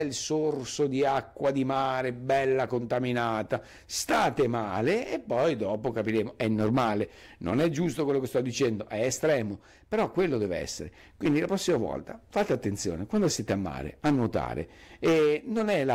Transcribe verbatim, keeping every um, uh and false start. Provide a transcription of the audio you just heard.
il sorso di acqua di mare bella contaminata, state male e poi dopo capiremo, è normale, non è giusto quello che sto dicendo, è estremo, però quello deve essere. Quindi la prossima volta fate attenzione, quando siete a mare, a nuotare, e non è la